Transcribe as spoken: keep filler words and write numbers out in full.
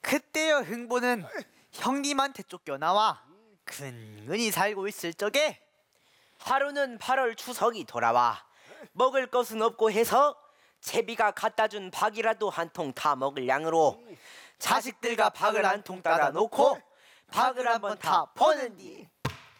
그때여 흥보는 형님한테 쫓겨나와 근근히 살고 있을 적에 하루는 팔월 추석이 돌아와 먹을 것은 없고 해서 제비가 갖다 준 박이라도 한 통 다 먹을 양으로 자식들과 박을 한 통 따라 놓고 박을 한번 다 퍼는디